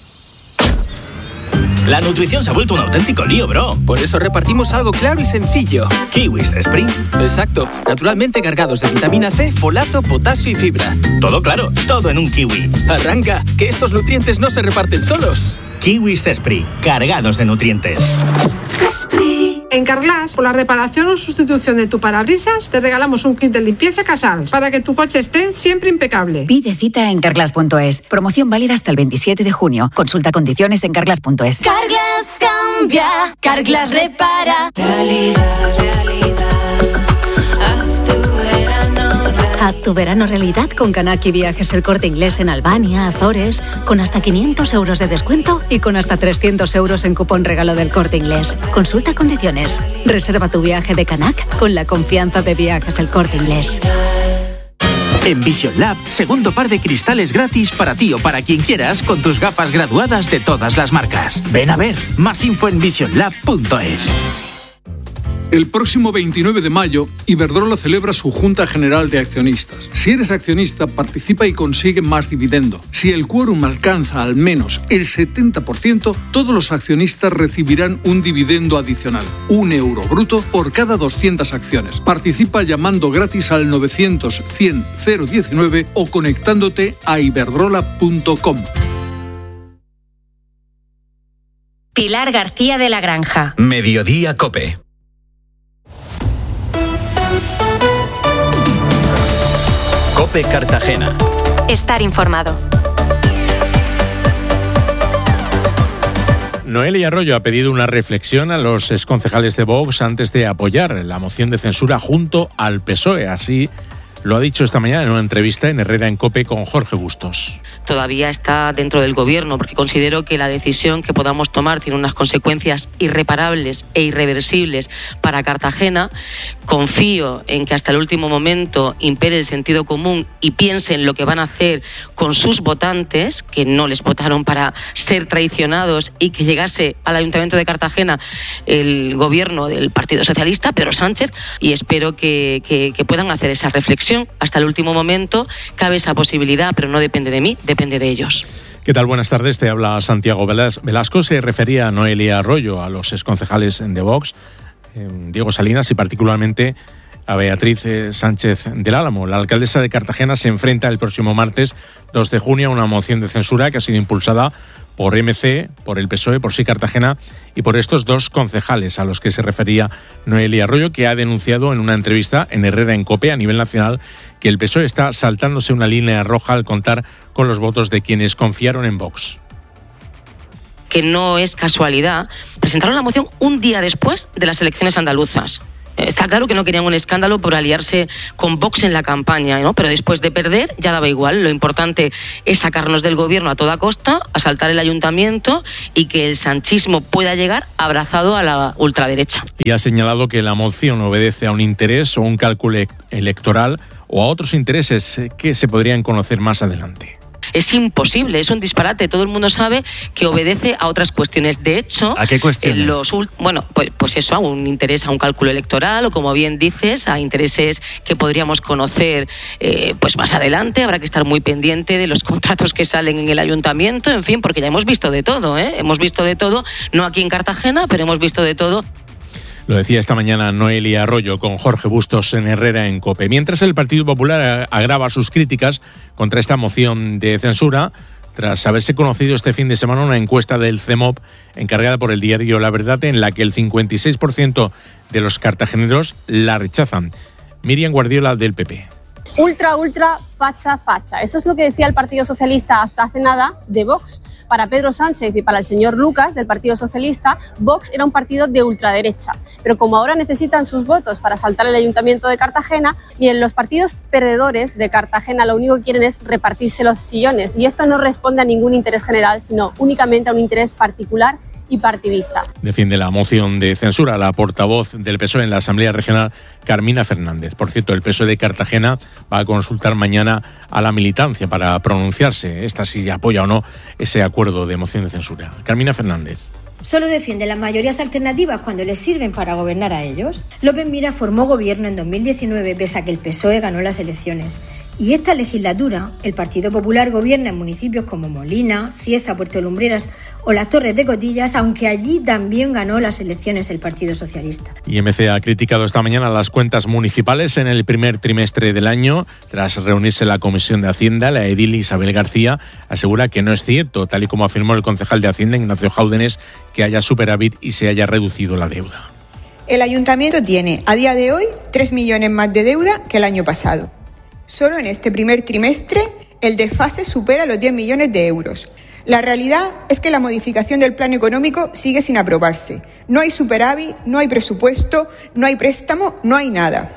La nutrición se ha vuelto un auténtico lío, bro. Por eso repartimos algo claro y sencillo. Kiwis Spring. Exacto. Naturalmente cargados de vitamina C, folato, potasio y fibra. Todo claro, todo en un kiwi. Arranca, que estos nutrientes no se reparten solos. Kiwis Cespri, cargados de nutrientes. Cespri. En Carglass, por la reparación o sustitución de tu parabrisas, te regalamos un kit de limpieza Casals para que tu coche esté siempre impecable. Pide cita en carglass punto es. Promoción válida hasta el veintisiete de junio. Consulta condiciones en carglass punto es. Carglass cambia, Carglass repara. Realidad, realidad. Hazte Haz tu verano realidad con Canaki Viajes El Corte Inglés en Albania, Azores, con hasta quinientos euros de descuento y con hasta trescientos euros en cupón regalo del Corte Inglés. Consulta condiciones. Reserva tu viaje de Canac con la confianza de Viajes El Corte Inglés. En Vision Lab, segundo par de cristales gratis para ti o para quien quieras con tus gafas graduadas de todas las marcas. Ven a ver, más info en vision lab punto es. El próximo veintinueve de mayo, Iberdrola celebra su Junta General de Accionistas. Si eres accionista, participa y consigue más dividendo. Si el quórum alcanza al menos el setenta por ciento, todos los accionistas recibirán un dividendo adicional, un euro bruto por cada doscientas acciones. Participa llamando gratis al novecientos cien cero diecinueve o conectándote a iberdrola punto com. Pilar García de la Granja. Mediodía COPE. COPE Cartagena. Estar informado. Noelia Arroyo ha pedido una reflexión a los exconcejales de Vox antes de apoyar la moción de censura junto al P S O E. Así lo ha dicho esta mañana en una entrevista en Herrera en COPE con Jorge Bustos. Todavía está dentro del gobierno, porque considero que la decisión que podamos tomar tiene unas consecuencias irreparables e irreversibles para Cartagena. Confío en que hasta el último momento impere el sentido común y piensen lo que van a hacer con sus votantes, que no les votaron para ser traicionados, y que llegase al Ayuntamiento de Cartagena el gobierno del Partido Socialista, Pedro Sánchez, y espero que, que, que puedan hacer esa reflexión. Hasta el último momento cabe esa posibilidad, pero no depende de mí, depende de ellos. ¿Qué tal? Buenas tardes, te habla Santiago Velasco. Se refería a Noelia Arroyo, a los exconcejales de Vox, eh, Diego Salinas y particularmente a Beatriz eh, Sánchez del Álamo. La alcaldesa de Cartagena se enfrenta el próximo martes dos de junio a una moción de censura que ha sido impulsada por M C, por el P S O E, por Sí Cartagena y por estos dos concejales a los que se refería Noelia Arroyo, que ha denunciado en una entrevista en Herrera en COPE a nivel nacional que el P S O E está saltándose una línea roja al contar con los votos de quienes confiaron en Vox. Que no es casualidad, presentaron la moción un día después de las elecciones andaluzas. Está claro que no querían un escándalo por aliarse con Vox en la campaña, ¿no? Pero después de perder ya daba igual. Lo importante es sacarnos del gobierno a toda costa, asaltar el ayuntamiento y que el sanchismo pueda llegar abrazado a la ultraderecha. Y ha señalado que la moción obedece a un interés o un cálculo electoral o a otros intereses que se podrían conocer más adelante. Es imposible, es un disparate. Todo el mundo sabe que obedece a otras cuestiones. De hecho, ¿a qué cuestiones? Los, bueno, pues, pues eso, a un interés, a un cálculo electoral, o como bien dices, a intereses que podríamos conocer eh, pues más adelante. Habrá que estar muy pendiente de los contratos que salen en el ayuntamiento, en fin, porque ya hemos visto de todo, ¿eh? Hemos visto de todo, no aquí en Cartagena, pero hemos visto de todo. Lo decía esta mañana Noelia Arroyo con Jorge Bustos en Herrera en COPE. Mientras el Partido Popular agrava sus críticas contra esta moción de censura, tras haberse conocido este fin de semana una encuesta del CEMOP encargada por el diario La Verdad, en la que el cincuenta y seis por ciento de los cartageneros la rechazan. Miriam Guardiola, del P P. Ultra, ultra, facha, facha. Eso es lo que decía el Partido Socialista hasta hace nada de Vox. Para Pedro Sánchez y para el señor Lucas, del Partido Socialista, Vox era un partido de ultraderecha. Pero como ahora necesitan sus votos para saltar el Ayuntamiento de Cartagena, y en los partidos perdedores de Cartagena lo único que quieren es repartirse los sillones. Y esto no responde a ningún interés general, sino únicamente a un interés particular y partidista. Defiende la moción de censura la portavoz del P S O E en la Asamblea Regional, Carmina Fernández. Por cierto, el P S O E de Cartagena va a consultar mañana a la militancia para pronunciarse esta si apoya o no ese acuerdo de moción de censura. Carmina Fernández. Solo defiende las mayorías alternativas cuando les sirven para gobernar a ellos. López Mira formó gobierno en dos mil diecinueve pese a que el P S O E ganó las elecciones. Y esta legislatura, el Partido Popular gobierna en municipios como Molina, Cieza, Puerto Lumbreras o las Torres de Cotillas, aunque allí también ganó las elecciones el Partido Socialista. Y M C ha criticado esta mañana las cuentas municipales en el primer trimestre del año. Tras reunirse la Comisión de Hacienda, la edil Isabel García asegura que no es cierto, tal y como afirmó el concejal de Hacienda, Ignacio Jáudenes, que haya superávit y se haya reducido la deuda. El ayuntamiento tiene a día de hoy tres millones más de deuda que el año pasado. Solo en este primer trimestre el desfase supera los diez millones de euros. La realidad es que la modificación del plan económico sigue sin aprobarse. No hay superávit, no hay presupuesto, no hay préstamo, no hay nada.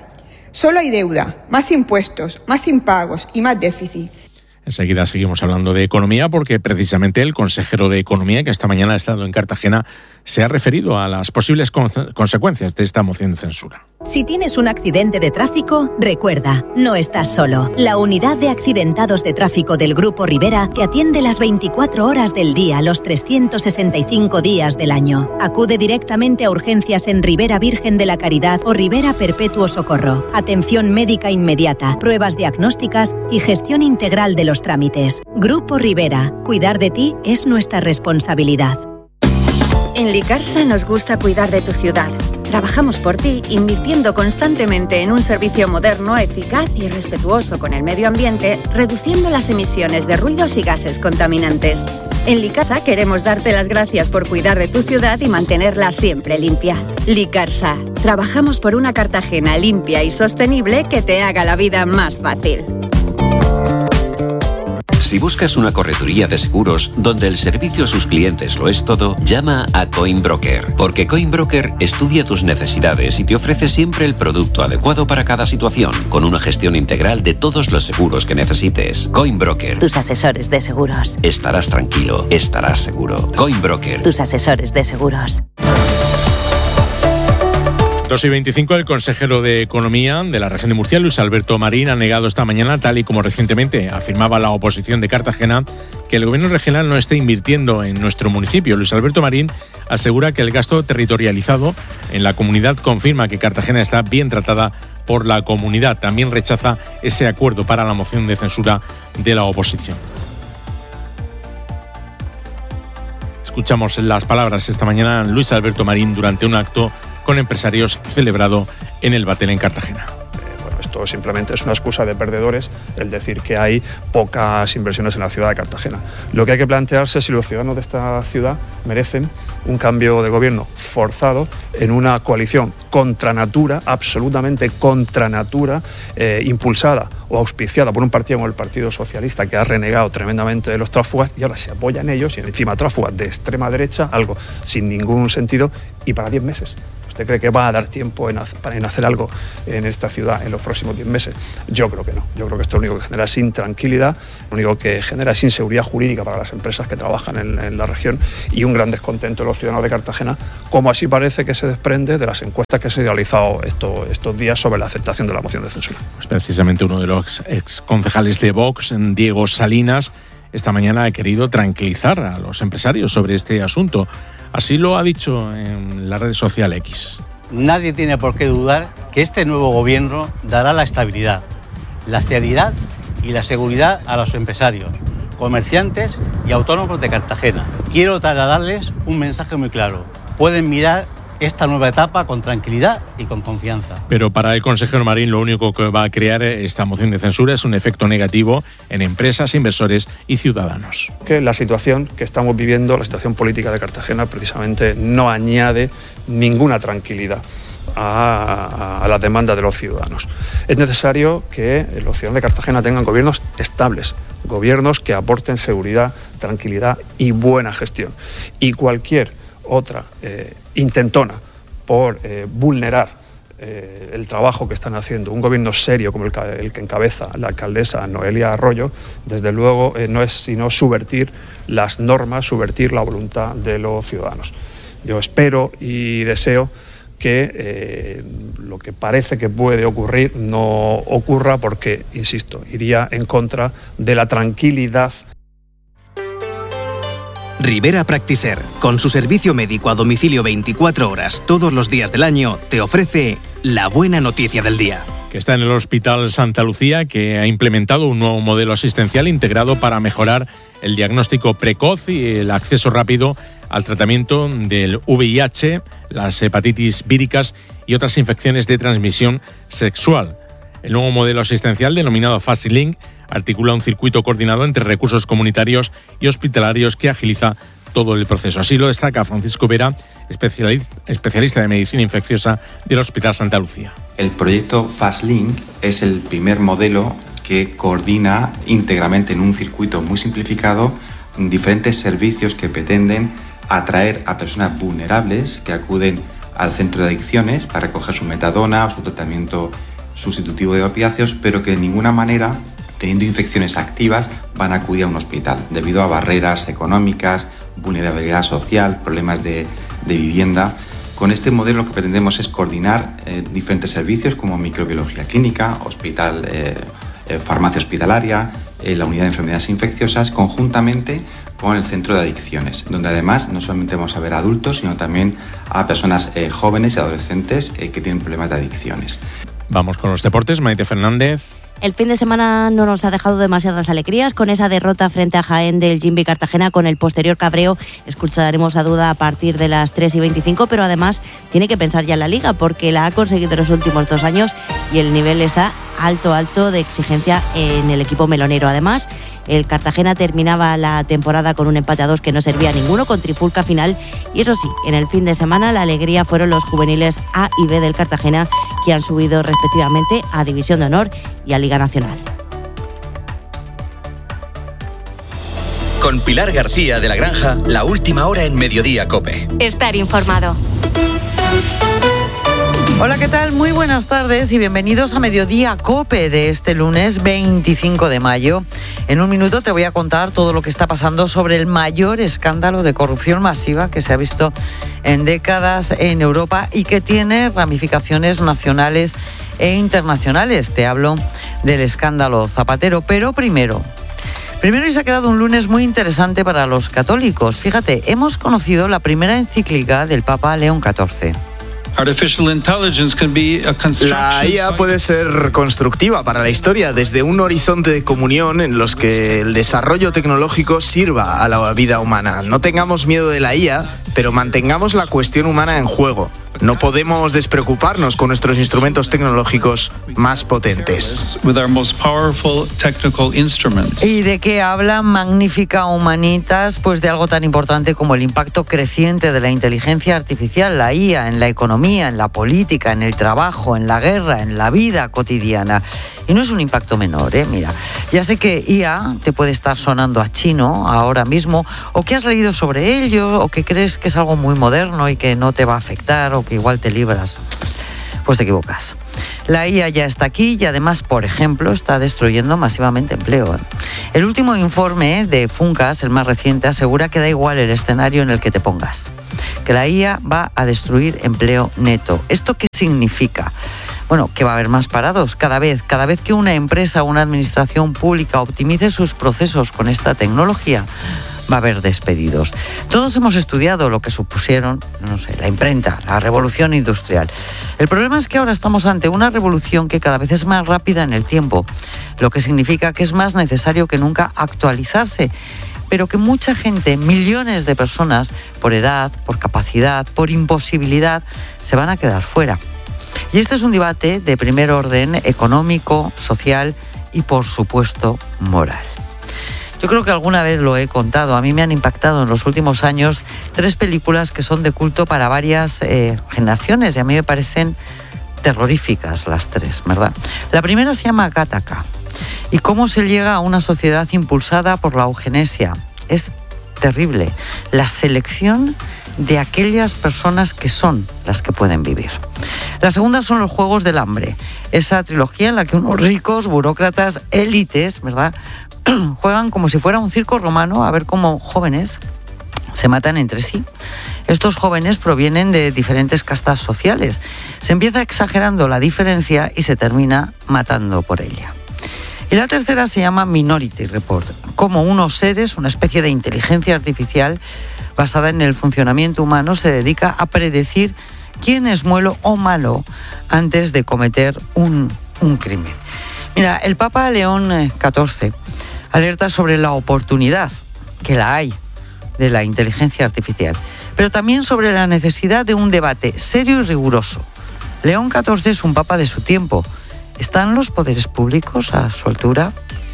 Solo hay deuda, más impuestos, más impagos y más déficit. Enseguida seguimos hablando de economía porque precisamente el consejero de Economía, que esta mañana ha estado en Cartagena, se ha referido a las posibles con- consecuencias de esta moción de censura. Si tienes un accidente de tráfico, recuerda, no estás solo. La unidad de accidentados de tráfico del Grupo Rivera te atiende las veinticuatro horas del día, los trescientos sesenta y cinco días del año. Acude directamente a urgencias en Rivera Virgen de la Caridad o Rivera Perpetuo Socorro. Atención médica inmediata, pruebas diagnósticas y gestión integral de los trámites. Grupo Rivera, cuidar de ti es nuestra responsabilidad. En Licarsa nos gusta cuidar de tu ciudad. Trabajamos por ti, invirtiendo constantemente en un servicio moderno, eficaz y respetuoso con el medio ambiente, reduciendo las emisiones de ruidos y gases contaminantes. En Licarsa queremos darte las gracias por cuidar de tu ciudad y mantenerla siempre limpia. Licarsa, trabajamos por una Cartagena limpia y sostenible que te haga la vida más fácil. Si buscas una correduría de seguros donde el servicio a sus clientes lo es todo, llama a Coinbroker, porque Coinbroker estudia tus necesidades y te ofrece siempre el producto adecuado para cada situación, con una gestión integral de todos los seguros que necesites. Coinbroker. Tus asesores de seguros. Estarás tranquilo, estarás seguro. Coinbroker. Tus asesores de seguros. dos y veinticinco, el consejero de Economía de la región de Murcia, Luis Alberto Marín, ha negado esta mañana, tal y como recientemente afirmaba la oposición de Cartagena, que el gobierno regional no esté invirtiendo en nuestro municipio. Luis Alberto Marín asegura que el gasto territorializado en la comunidad confirma que Cartagena está bien tratada por la comunidad. También rechaza ese acuerdo para la moción de censura de la oposición. Escuchamos las palabras esta mañana de Luis Alberto Marín durante un acto con empresarios celebrado en el Batel en Cartagena. Esto simplemente es una excusa de perdedores el decir que hay pocas inversiones en la ciudad de Cartagena. Lo que hay que plantearse es si los ciudadanos de esta ciudad merecen un cambio de gobierno forzado en una coalición contra natura, absolutamente contra natura, eh, impulsada o auspiciada por un partido como el Partido Socialista, que ha renegado tremendamente de los tráfugas y ahora se apoyan ellos y encima tráfugas de extrema derecha, algo sin ningún sentido y para diez meses. ¿Usted cree que va a dar tiempo en hacer algo en esta ciudad en los próximos diez meses? Yo creo que no. Yo creo que esto lo único que genera es intranquilidad, lo único que genera es inseguridad jurídica para las empresas que trabajan en, en la región y un gran descontento de los ciudadanos de Cartagena, como así parece que se desprende de las encuestas que se han realizado esto, estos días sobre la aceptación de la moción de censura. Pues precisamente uno de los ex concejales de Vox, Diego Salinas, esta mañana ha querido tranquilizar a los empresarios sobre este asunto. Así lo ha dicho en la red social X. Nadie tiene por qué dudar que este nuevo gobierno dará la estabilidad, la seriedad y la seguridad a los empresarios, comerciantes y autónomos de Cartagena. Quiero trasladarles un mensaje muy claro. Pueden mirar esta nueva etapa con tranquilidad y con confianza. Pero para el consejero Marín lo único que va a crear esta moción de censura es un efecto negativo en empresas, inversores y ciudadanos. Que la situación que estamos viviendo, la situación política de Cartagena, precisamente no añade ninguna tranquilidad a, a la demanda de los ciudadanos. Es necesario que los ciudadanos de Cartagena tengan gobiernos estables, gobiernos que aporten seguridad, tranquilidad y buena gestión. Y cualquier otra eh, intentona por eh, vulnerar eh, el trabajo que están haciendo un gobierno serio como el que, el que encabeza la alcaldesa Noelia Arroyo, desde luego eh, no es sino subvertir las normas, subvertir la voluntad de los ciudadanos. Yo espero y deseo que eh, lo que parece que puede ocurrir no ocurra porque, insisto, iría en contra de la tranquilidad. Rivera Practiser, con su servicio médico a domicilio veinticuatro horas todos los días del año, te ofrece la buena noticia del día. Que está en el Hospital Santa Lucía, que ha implementado un nuevo modelo asistencial integrado para mejorar el diagnóstico precoz y el acceso rápido al tratamiento del V I H, las hepatitis víricas y otras infecciones de transmisión sexual. El nuevo modelo asistencial, denominado FastLink, articula un circuito coordinado entre recursos comunitarios y hospitalarios que agiliza todo el proceso. Así lo destaca Francisco Vera, especialista de medicina infecciosa del Hospital Santa Lucía. El proyecto FastLink es el primer modelo que coordina íntegramente en un circuito muy simplificado diferentes servicios que pretenden atraer a personas vulnerables que acuden al centro de adicciones para recoger su metadona o su tratamiento sustitutivo de opiáceos, pero que de ninguna manera, teniendo infecciones activas, van a acudir a un hospital, debido a barreras económicas, vulnerabilidad social, problemas de, de vivienda. Con este modelo lo que pretendemos es coordinar eh, diferentes servicios como microbiología clínica, hospital, eh, eh, farmacia hospitalaria, eh, la unidad de enfermedades infecciosas, conjuntamente con el centro de adicciones, donde además no solamente vamos a ver a adultos, sino también a personas eh, jóvenes y adolescentes eh, que tienen problemas de adicciones. Vamos con los deportes, Maite Fernández. El fin de semana no nos ha dejado demasiadas alegrías con esa derrota frente a Jaén del Jimby Cartagena con el posterior cabreo. Escucharemos a Duda a partir de las tres y veinticinco, pero además tiene que pensar ya en la Liga porque la ha conseguido en los últimos dos años y el nivel está alto, alto de exigencia en el equipo melonero. Además, el Cartagena terminaba la temporada con un empate a dos que no servía a ninguno, con trifulca final. Y eso sí, en el fin de semana la alegría fueron los juveniles A y B del Cartagena, que han subido respectivamente a División de Honor y a Liga Nacional. Con Pilar García de la Granja, la última hora en Mediodía COPE. Estar informado. Hola, ¿qué tal? Muy buenas tardes y bienvenidos a Mediodía COPE de este lunes veinticinco de mayo. En un minuto te voy a contar todo lo que está pasando sobre el mayor escándalo de corrupción masiva que se ha visto en décadas en Europa y que tiene ramificaciones nacionales e internacionales. Te hablo del escándalo Zapatero, pero primero... Primero, y se ha quedado un lunes muy interesante para los católicos. Fíjate, hemos conocido la primera encíclica del Papa León catorce. La I A puede ser constructiva para la historia desde un horizonte de comunión en los que el desarrollo tecnológico sirva a la vida humana. No tengamos miedo de la I A, pero mantengamos la cuestión humana en juego. No podemos despreocuparnos con nuestros instrumentos tecnológicos más potentes. ¿Y de qué habla Magnífica Humanitas? Pues de algo tan importante como el impacto creciente de la inteligencia artificial, la I A, en la economía, en la política, en el trabajo, en la guerra, en la vida cotidiana. Y no es un impacto menor, ¿eh? Mira, ya sé que I A te puede estar sonando a chino ahora mismo, o que has leído sobre ello, o que crees que es algo muy moderno y que no te va a afectar, o que igual te libras. Pues te equivocas. La I A ya está aquí y además, por ejemplo, está destruyendo masivamente empleo. El último informe de Funcas, el más reciente, asegura que da igual el escenario en el que te pongas, que la I A va a destruir empleo neto. ¿Esto qué significa? Bueno, que va a haber más parados cada vez. Cada vez que una empresa o una administración pública optimice sus procesos con esta tecnología, va a haber despedidos. Todos hemos estudiado lo que supusieron, no sé, la imprenta, la revolución industrial. El problema es que ahora estamos ante una revolución que cada vez es más rápida en el tiempo, lo que significa que es más necesario que nunca actualizarse, pero que mucha gente, millones de personas, por edad, por capacidad, por imposibilidad, se van a quedar fuera. Y este es un debate de primer orden económico, social y, por supuesto, moral. Yo creo que alguna vez lo he contado. A mí me han impactado en los últimos años tres películas que son de culto para varias eh, generaciones y a mí me parecen terroríficas las tres, ¿verdad? La primera se llama Gattaca y cómo se llega a una sociedad impulsada por la eugenesia. Es terrible. La selección de aquellas personas que son las que pueden vivir. La segunda son los Juegos del Hambre, esa trilogía en la que unos ricos, burócratas, élites, ¿verdad?, juegan como si fuera un circo romano a ver cómo jóvenes se matan entre sí. Estos jóvenes provienen de diferentes castas sociales. Se empieza exagerando la diferencia y se termina matando por ella. Y la tercera se llama Minority Report, como unos seres, una especie de inteligencia artificial basada en el funcionamiento humano, se dedica a predecir quién es bueno o malo antes de cometer un, un crimen. Mira, el Papa León catorce alerta sobre la oportunidad, que la hay, de la inteligencia artificial, pero también sobre la necesidad de un debate serio y riguroso. León catorce es un papa de su tiempo. ¿Están los poderes públicos a su altura?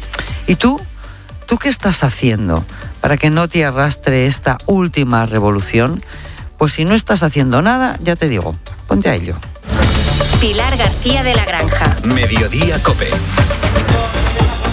¿Y tú? ¿Tú qué estás haciendo para que no te arrastre esta última revolución? Pues si no estás haciendo nada, ya te digo, ponte a ello. Pilar García de la Granja. Mediodía COPE.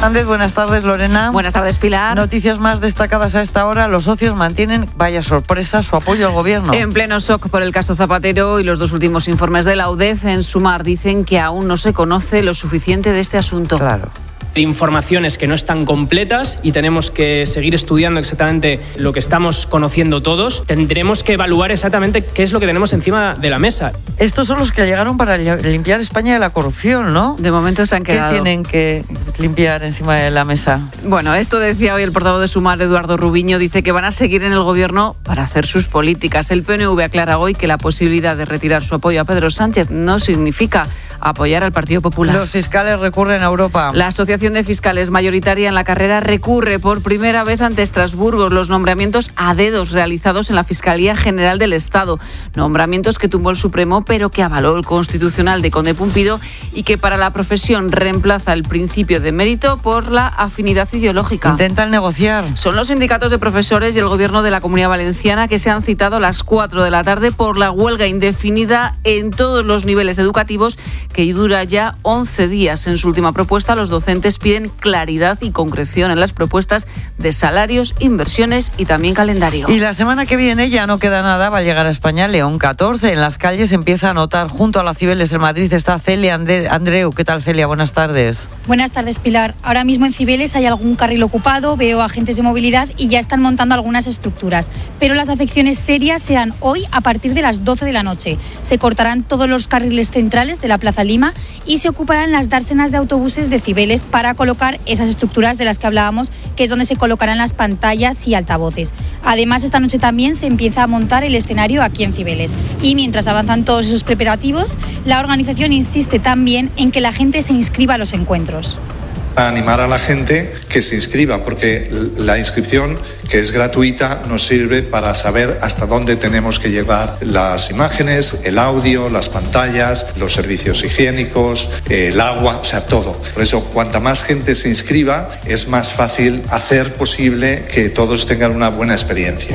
Andrés, buenas tardes, Lorena. Buenas tardes, Pilar. Noticias más destacadas a esta hora. Los socios mantienen, vaya sorpresa, su apoyo al gobierno. En pleno shock por el caso Zapatero y los dos últimos informes de la U D E F, en Sumar dicen que aún no se conoce lo suficiente de este asunto. Claro. Informaciones que no están completas y tenemos que seguir estudiando exactamente lo que estamos conociendo todos. Tendremos que evaluar exactamente qué es lo que tenemos encima de la mesa. Estos son los que llegaron para limpiar España de la corrupción, ¿no? De momento se han quedado. ¿Qué tienen que limpiar encima de la mesa? Bueno, esto decía hoy el portavoz de Sumar, Eduardo Rubiño, dice que van a seguir en el gobierno para hacer sus políticas. El P N V aclara hoy que la posibilidad de retirar su apoyo a Pedro Sánchez no significa apoyar al Partido Popular. Los fiscales recurren a Europa. La Asociación de Fiscales mayoritaria en la carrera recurre por primera vez ante Estrasburgo los nombramientos a dedos realizados en la Fiscalía General del Estado. Nombramientos que tumbó el Supremo, pero que avaló el Constitucional de Conde Pumpido y que para la profesión reemplaza el principio de mérito por la afinidad ideológica. Intentan negociar. Son los sindicatos de profesores y el Gobierno de la Comunidad Valenciana que se han citado a las cuatro de la tarde por la huelga indefinida en todos los niveles educativos, que dura ya once días. En su última propuesta, los docentes piden claridad y concreción en las propuestas de salarios, inversiones y también calendario. Y la semana que viene ya no queda nada, va a llegar a España León catorce. En las calles empieza a notar, junto a la Cibeles en Madrid está Celia Andreu. ¿Qué tal, Celia? Buenas tardes. Buenas tardes, Pilar. Ahora mismo en Cibeles hay algún carril ocupado, veo agentes de movilidad y ya están montando algunas estructuras. Pero las afecciones serias serán hoy a partir de las doce de la noche. Se cortarán todos los carriles centrales de la Plaza Lima y se ocuparán las dársenas de autobuses de Cibeles para colocar esas estructuras de las que hablábamos, que es donde se colocarán las pantallas y altavoces. Además, esta noche también se empieza a montar el escenario aquí en Cibeles. Y mientras avanzan todos esos preparativos, la organización insiste también en que la gente se inscriba a los encuentros. A animar a la gente que se inscriba, porque la inscripción, que es gratuita, nos sirve para saber hasta dónde tenemos que llevar las imágenes, el audio, las pantallas, los servicios higiénicos, el agua, o sea, todo. Por eso, cuanta más gente se inscriba, es más fácil hacer posible que todos tengan una buena experiencia.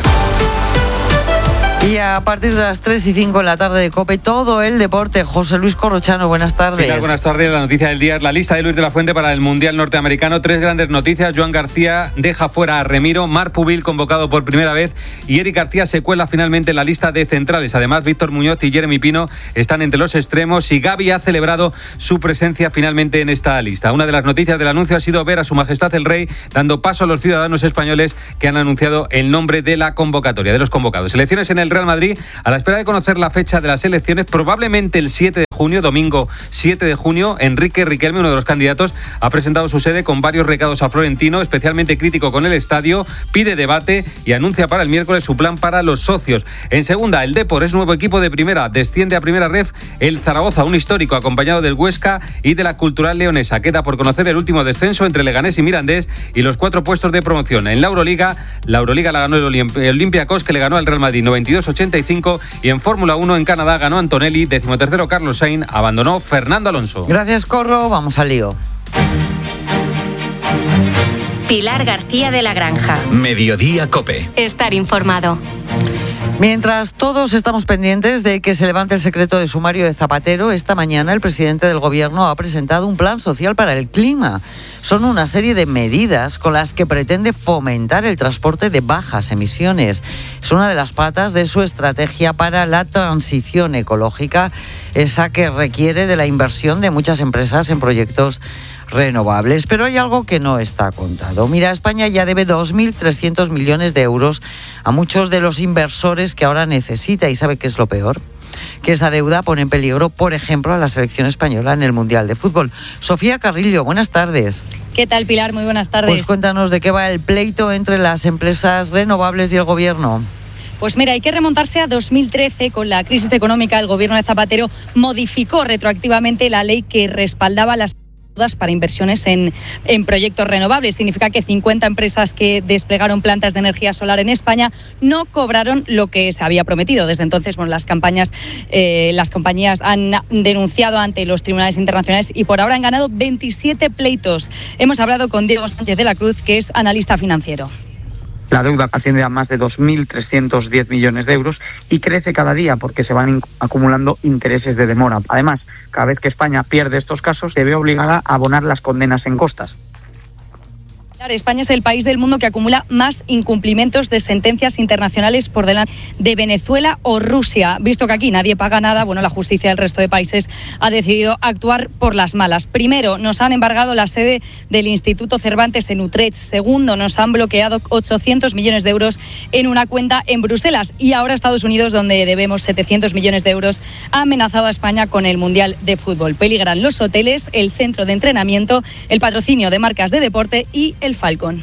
Y a partir de las tres y cinco en la tarde de COPE, todo el deporte. José Luis Corrochano, buenas tardes. Pilar, buenas tardes. La noticia del día es la lista de Luis de la Fuente para el Mundial Norteamericano. Tres grandes noticias. Joan García deja fuera a Remiro, Marc Pubil convocado por primera vez y Eric García se cuela finalmente en la lista de centrales. Además, Víctor Muñoz y Jeremy Pino están entre los extremos y Gavi ha celebrado su presencia finalmente en esta lista. Una de las noticias del anuncio ha sido ver a Su Majestad el Rey dando paso a los ciudadanos españoles que han anunciado el nombre de la convocatoria, de los convocados. Elecciones en el Real Madrid, a la espera de conocer la fecha de las elecciones, probablemente el siete de junio, domingo siete de junio, Enrique Riquelme, uno de los candidatos, ha presentado su sede con varios recados a Florentino, especialmente crítico con el estadio, pide debate y anuncia para el miércoles su plan para los socios. En segunda, el Depor es nuevo equipo de primera, desciende a primera ref el Zaragoza, un histórico acompañado del Huesca y de la Cultural Leonesa. Queda por conocer el último descenso entre Leganés y Mirandés y los cuatro puestos de promoción. En la Euroliga, la Euroliga la ganó el Olympiacos, que le ganó al Real Madrid noventa y dos a ochenta y cinco, y en Fórmula uno en Canadá ganó Antonelli, decimotercero Carlos Sainz, abandonó Fernando Alonso. Gracias, Corro, vamos al lío. Pilar García de la Granja. Mediodía COPE. Estar informado. Mientras todos estamos pendientes de que se levante el secreto de sumario de Zapatero, esta mañana el presidente del Gobierno ha presentado un plan social para el clima. Son una serie de medidas con las que pretende fomentar el transporte de bajas emisiones. Es una de las patas de su estrategia para la transición ecológica, esa que requiere de la inversión de muchas empresas en proyectos renovables. Pero hay algo que no está contado. Mira, España ya debe dos mil trescientos millones de euros a muchos de los inversores que ahora necesita. ¿Y sabe qué es lo peor? Que esa deuda pone en peligro, por ejemplo, a la selección española en el Mundial de Fútbol. Sofía Carrillo, buenas tardes. ¿Qué tal, Pilar? Muy buenas tardes. Pues cuéntanos de qué va el pleito entre las empresas renovables y el Gobierno. Pues mira, hay que remontarse a dos mil trece. Con la crisis económica, el Gobierno de Zapatero modificó retroactivamente la ley que respaldaba las para inversiones en, en proyectos renovables. Significa que cincuenta empresas que desplegaron plantas de energía solar en España no cobraron lo que se había prometido. Desde entonces, bueno, las campañas, eh, las compañías han denunciado ante los tribunales internacionales y por ahora han ganado veintisiete pleitos. Hemos hablado con Diego Sánchez de la Cruz, que es analista financiero. La deuda asciende a más de dos mil trescientos diez millones de euros y crece cada día porque se van acumulando intereses de demora. Además, cada vez que España pierde estos casos, se ve obligada a abonar las condenas en costas. España es el país del mundo que acumula más incumplimientos de sentencias internacionales por delante de Venezuela o Rusia. Visto que aquí nadie paga nada, bueno, la justicia del resto de países ha decidido actuar por las malas. Primero, nos han embargado la sede del Instituto Cervantes en Utrecht. Segundo, nos han bloqueado ochocientos millones de euros en una cuenta en Bruselas. Y ahora Estados Unidos, donde debemos setecientos millones de euros, ha amenazado a España con el Mundial de Fútbol. Peligran los hoteles, el centro de entrenamiento, el patrocinio de marcas de deporte y el Falcon.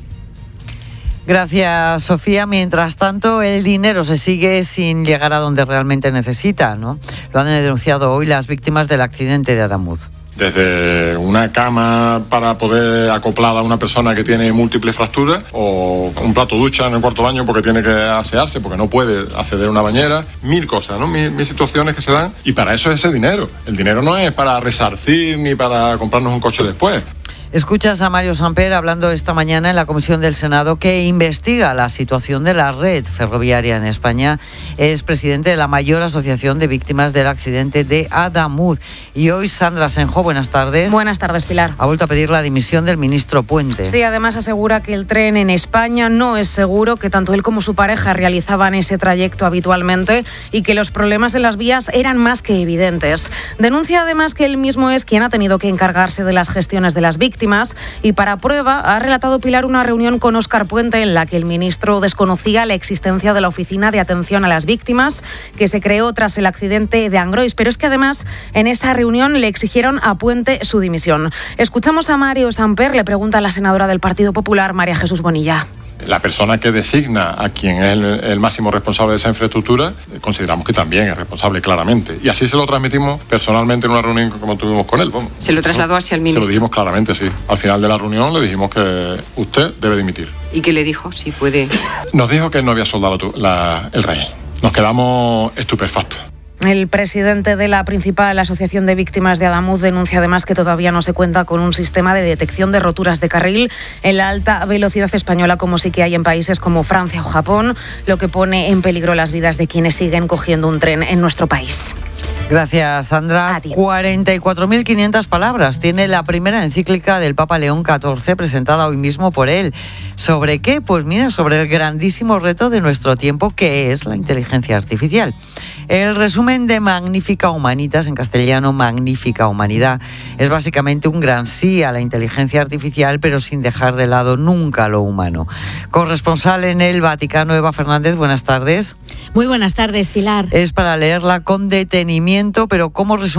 Gracias, Sofía. Mientras tanto, el dinero se sigue sin llegar a donde realmente necesita, ¿no? Lo han denunciado hoy las víctimas del accidente de Adamuz. Desde una cama para poder acoplar a una persona que tiene múltiples fracturas, o un plato ducha en el cuarto baño porque tiene que asearse, porque no puede acceder a una bañera, mil cosas, ¿no? Mil, mil situaciones que se dan, y para eso es ese dinero. El dinero no es para resarcir ni para comprarnos un coche después. Escuchas a Mario Samper hablando esta mañana en la Comisión del Senado que investiga la situación de la red ferroviaria en España. Es presidente de la mayor asociación de víctimas del accidente de Adamuz. Y hoy Sandra Senjo, buenas tardes. Buenas tardes, Pilar. Ha vuelto a pedir la dimisión del ministro Puente. Sí, además asegura que el tren en España no es seguro, que tanto él como su pareja realizaban ese trayecto habitualmente y que los problemas en las vías eran más que evidentes. Denuncia además que él mismo es quien ha tenido que encargarse de las gestiones de las víctimas. Y para prueba ha relatado Pilar una reunión con Óscar Puente en la que el ministro desconocía la existencia de la Oficina de Atención a las Víctimas que se creó tras el accidente de Angrois. Pero es que además en esa reunión le exigieron a Puente su dimisión. Escuchamos a Mario Samper, le pregunta a la senadora del Partido Popular, María Jesús Bonilla. La persona que designa a quien es el, el máximo responsable de esa infraestructura, consideramos que también es responsable claramente. Y así se lo transmitimos personalmente en una reunión como tuvimos con él. Vamos. ¿Se lo trasladó hacia el ministro? Se lo dijimos claramente, sí. Al final de la reunión le dijimos que usted debe dimitir. ¿Y qué le dijo? Si puede... Nos dijo que no había soldado tu, la, el rey. Nos quedamos estupefactos. El presidente de la principal asociación de víctimas de Adamuz denuncia además que todavía no se cuenta con un sistema de detección de roturas de carril en la alta velocidad española, como sí que hay en países como Francia o Japón, lo que pone en peligro las vidas de quienes siguen cogiendo un tren en nuestro país. Gracias, Sandra. cuarenta y cuatro mil quinientas palabras tiene la primera encíclica del Papa León catorce, presentada hoy mismo por él. ¿Sobre qué? Pues mira, sobre el grandísimo reto de nuestro tiempo, que es la inteligencia artificial. El resumen de Magnífica Humanitas, en castellano Magnífica Humanidad, es básicamente un gran sí a la inteligencia artificial, pero sin dejar de lado nunca lo humano. Corresponsal en el Vaticano, Eva Fernández, buenas tardes. Muy buenas tardes, Pilar. Es para leerla con detenimiento, pero ¿cómo resumir